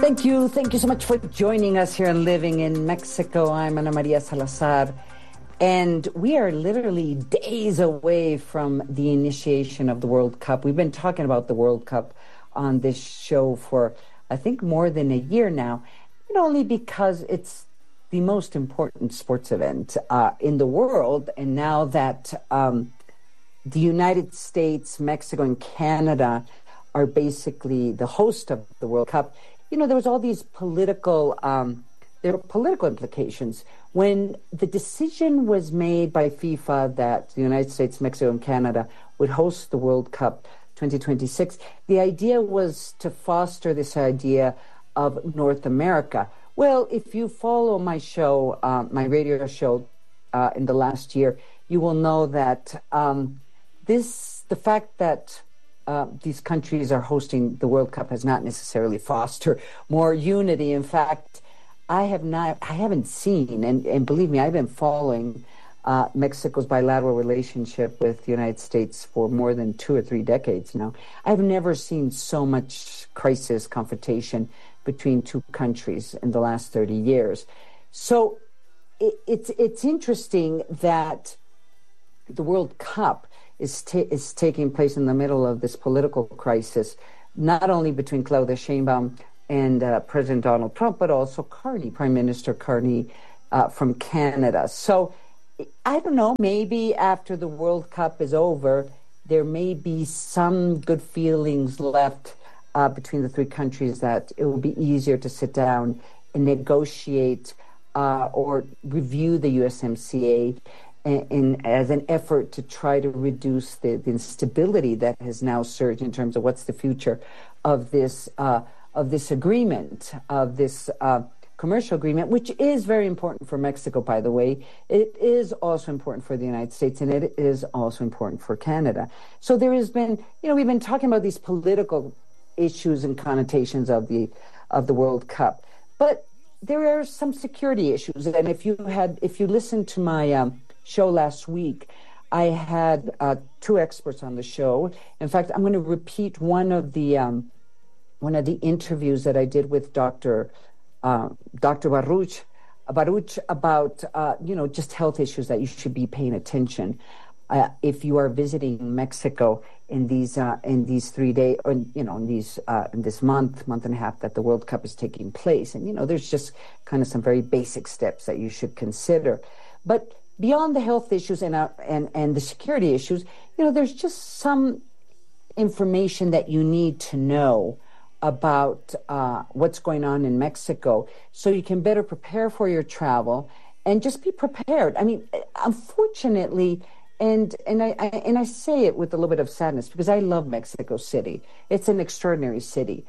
Thank you so much for joining us here on Living in Mexico. I'm Ana Maria Salazar, and we are literally days away from the initiation of the World Cup. We've been talking about the World Cup on this show for, I think, more than a year now, not only because it's the most important sports event in the world, and now that the United States, Mexico, and Canada are basically the host of the World Cup. You know, there was all these political implications when the decision was made by FIFA that the United States, Mexico, and Canada would host the World Cup 2026. The idea was to foster this idea of North America. Well, if you follow my show, my radio show in the last year, you will know that the fact that these countries are hosting the World Cup has not necessarily fostered more unity. In fact, I haven't seen, and believe me, I've been following Mexico's bilateral relationship with the United States for more than 2 or 3 decades now. I've never seen so much crisis, confrontation between two countries in the last 30 years. So it's interesting that the World Cup is taking place in the middle of this political crisis, not only between Claudia Sheinbaum and President Donald Trump, but also Carney, Prime Minister Carney from Canada. So I don't know, maybe after the World Cup is over, there may be some good feelings left between the three countries, that it will be easier to sit down and negotiate or review the USMCA as an effort to try to reduce the instability that has now surged in terms of what's the future of this agreement, of this commercial agreement, which is very important for Mexico, by the way. It is also important for the United States, and it is also important for Canada. So there has been, we've been talking about these political issues and connotations of the World Cup, but there are some security issues. And if you listened to my show last week, I had 2 experts on the show. In fact, I'm going to repeat one of the interviews that I did with Dr. Baruch about just health issues that you should be paying attention if you are visiting Mexico in these 3 days, or in this month and a half that the World Cup is taking place. And there's just kind of some very basic steps that you should consider. But beyond the health issues and the security issues, there's just some information that you need to know about what's going on in Mexico, so you can better prepare for your travel and just be prepared. I mean, unfortunately, and I say it with a little bit of sadness, because I love Mexico City. It's an extraordinary city.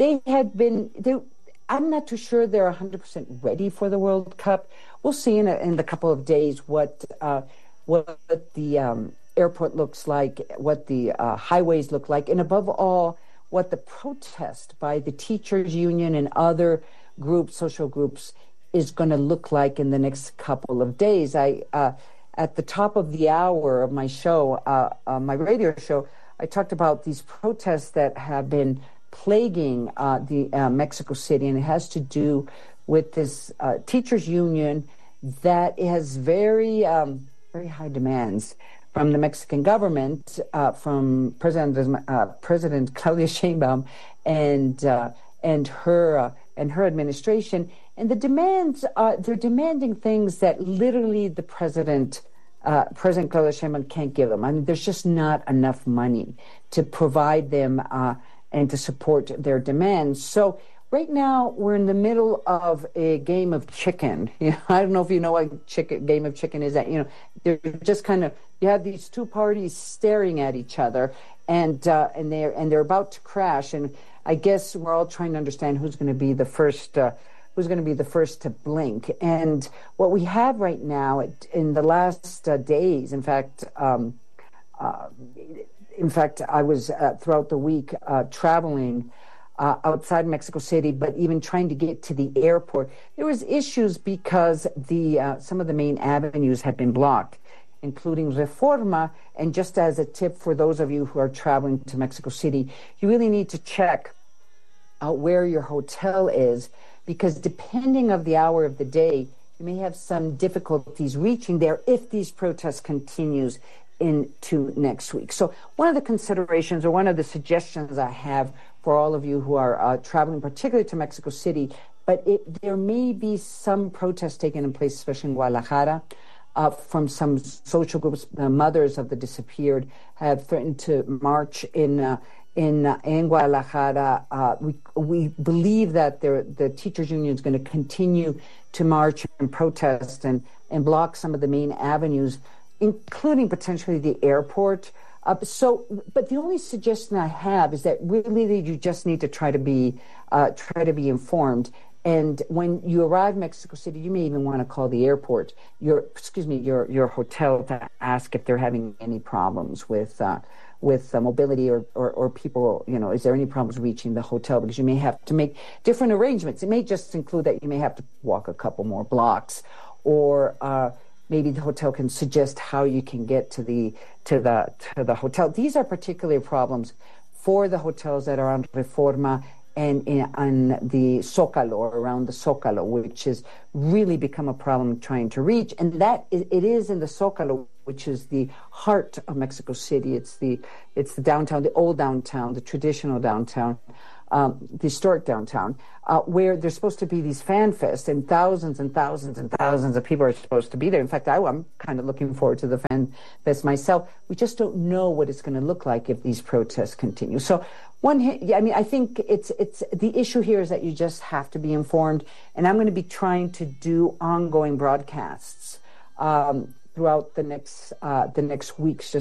I'm not too sure they're 100% ready for the World Cup. We'll see in a couple of days what the airport looks like, what the highways look like, and above all, what the protest by the teachers union and other groups, social groups, is going to look like in the next couple of days. At the top of the hour of my show, my radio show, I talked about these protests that have been plaguing the Mexico City, and it has to do with this teachers union that has very high demands from the Mexican government, from President Claudia Sheinbaum and her administration. And the demands they're demanding things that literally the President Claudia Sheinbaum can't give them. I mean, there's just not enough money to provide them and to support their demands. So right now we're in the middle of a game of chicken. I don't know if you know what game of chicken is. That they're just kind of, you have these two parties staring at each other, and they're about to crash. And I guess we're all trying to understand who's going to be the first. Who's going to be the first to blink? And what we have right now, in the last days, in fact, I was throughout the week traveling outside Mexico City, but even trying to get to the airport, there was issues because some of the main avenues had been blocked, including Reforma. And just as a tip for those of you who are traveling to Mexico City, you really need to check where your hotel is, because depending of the hour of the day, you may have some difficulties reaching there if these protests continues into next week. So one of the considerations, or one of the suggestions I have for all of you who are traveling, particularly to Mexico City, but there may be some protests taking place, especially in Guadalajara, from some social groups. The mothers of the disappeared have threatened to march in Guadalajara. We believe that the teachers' union is going to continue to march and protest and block some of the main avenues, including potentially the airport. But the only suggestion I have is that really you just need to try to be informed. And when you arrive in Mexico City, you may even want to call the airport, your hotel, to ask if they're having any problems with mobility or people, is there any problems reaching the hotel? Because you may have to make different arrangements. It may just include that you may have to walk a couple more blocks, or maybe the hotel can suggest how you can get to the hotel. These are particular problems for the hotels that are on Reforma and on the Zócalo, or around the Zócalo, which has really become a problem trying to reach. And it is in the Zócalo, which is the heart of Mexico City. It's the downtown, the old downtown, the traditional downtown, the historic downtown, where there's supposed to be these fan fests, and thousands and thousands and thousands of people are supposed to be there. In fact, I'm kind of looking forward to the fan fest myself. We just don't know what it's going to look like if these protests continue. So I think it's the issue here is that you just have to be informed, and I'm going to be trying to do ongoing broadcasts throughout the next weeks,